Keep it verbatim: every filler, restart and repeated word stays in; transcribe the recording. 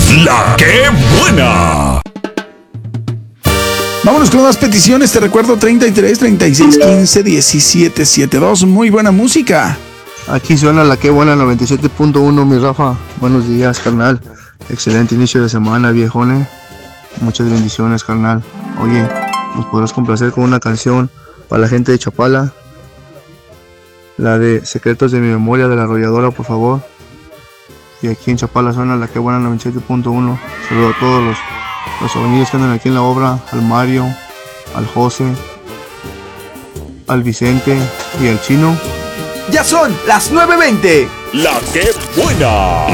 La que buena. Vámonos con más peticiones. Te recuerdo treinta y tres, treinta y seis, quince, diecisiete, setenta y dos. Muy buena música. Aquí suena la que buena noventa y siete punto uno, mi Rafa. Buenos días, carnal. Excelente inicio de semana, viejone. Muchas bendiciones, carnal. Oye, ¿nos podrás complacer con una canción para la gente de Chapala? La de Secretos de mi memoria de la Arrolladora, por favor. Y aquí en Chapala suena la que buena noventa y siete punto uno. Saludo a todos los, los avenidos que andan aquí en la obra. Al Mario, al José, al Vicente y al Chino. Ya son las nueve veinte. La que buena.